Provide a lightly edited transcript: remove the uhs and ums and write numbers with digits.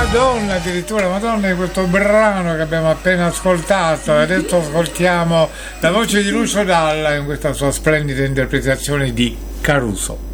Madonna di questo brano che abbiamo appena ascoltato. Adesso ascoltiamo la voce di Lucio Dalla in questa sua splendida interpretazione di Caruso.